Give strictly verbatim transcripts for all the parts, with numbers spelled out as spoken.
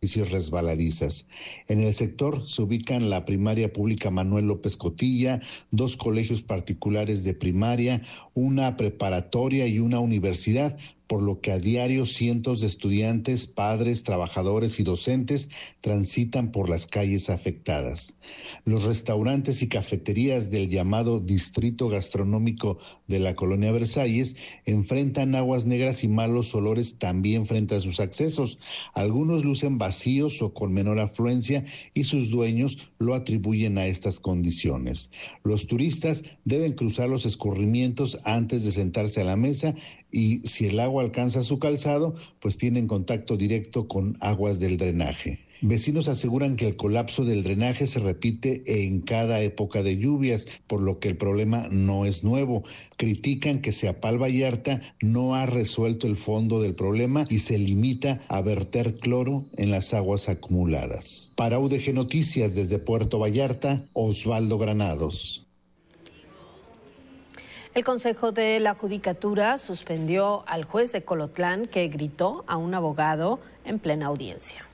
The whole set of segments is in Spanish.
resbaladizas. En el sector se ubican la primaria pública Manuel López Cotilla, dos colegios particulares de primaria, una preparatoria y una universidad, por lo que a diario cientos de estudiantes, padres, trabajadores y docentes transitan por las calles afectadas. Los restaurantes y cafeterías del llamado Distrito Gastronómico de la Colonia Versalles enfrentan aguas negras y malos olores también frente a sus accesos. Algunos lucen vacíos o con menor afluencia y sus dueños lo atribuyen a estas condiciones. Los turistas deben cruzar los escurrimientos antes de sentarse a la mesa y si el agua alcanza su calzado, pues tienen contacto directo con aguas del drenaje. Vecinos aseguran que el colapso del drenaje se repite en cada época de lluvias, por lo que el problema no es nuevo. Critican que Ceapal Vallarta no ha resuelto el fondo del problema y se limita a verter cloro en las aguas acumuladas. Para U D G Noticias desde Puerto Vallarta, Osvaldo Granados. El Consejo de la Judicatura suspendió al juez de Colotlán que gritó a un abogado en plena audiencia.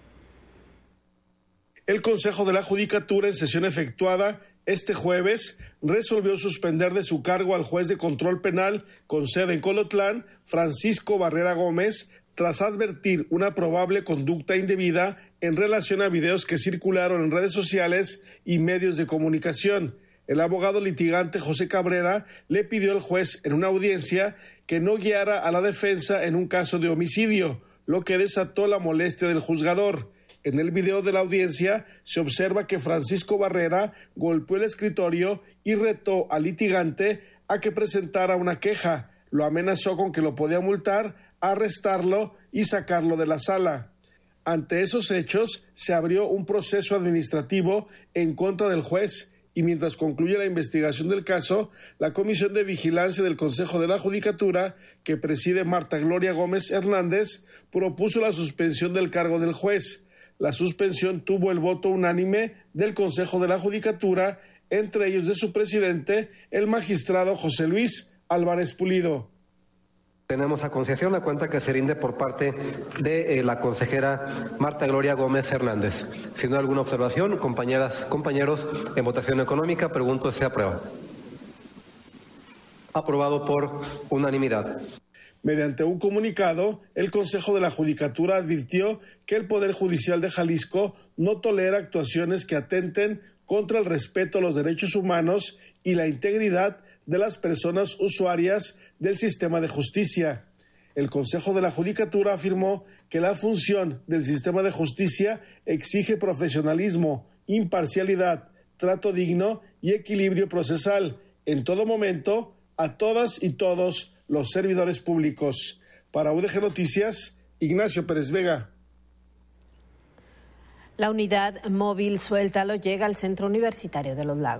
El Consejo de la Judicatura, en sesión efectuada este jueves, resolvió suspender de su cargo al juez de control penal con sede en Colotlán, Francisco Barrera Gómez, tras advertir una probable conducta indebida en relación a videos que circularon en redes sociales y medios de comunicación. El abogado litigante José Cabrera le pidió al juez en una audiencia que no guiara a la defensa en un caso de homicidio, lo que desató la molestia del juzgador. En el video de la audiencia se observa que Francisco Barrera golpeó el escritorio y retó al litigante a que presentara una queja. Lo amenazó con que lo podía multar, arrestarlo y sacarlo de la sala. Ante esos hechos, se abrió un proceso administrativo en contra del juez y mientras concluye la investigación del caso, la Comisión de Vigilancia del Consejo de la Judicatura, que preside Marta Gloria Gómez Hernández, propuso la suspensión del cargo del juez. La suspensión tuvo el voto unánime del Consejo de la Judicatura, entre ellos de su presidente, el magistrado José Luis Álvarez Pulido. Tenemos a concesión la cuenta que se rinde por parte de eh, la consejera Marta Gloria Gómez Hernández. Si no hay alguna observación, compañeras, compañeros, en votación económica, pregunto si se aprueba. Aprobado por unanimidad. Mediante un comunicado, el Consejo de la Judicatura advirtió que el Poder Judicial de Jalisco no tolera actuaciones que atenten contra el respeto a los derechos humanos y la integridad de las personas usuarias del sistema de justicia. El Consejo de la Judicatura afirmó que la función del sistema de justicia exige profesionalismo, imparcialidad, trato digno y equilibrio procesal en todo momento a todas y todos los servidores públicos. Para U D G Noticias, Ignacio Pérez Vega. La unidad móvil Suéltalo llega al Centro Universitario de Los Lagos.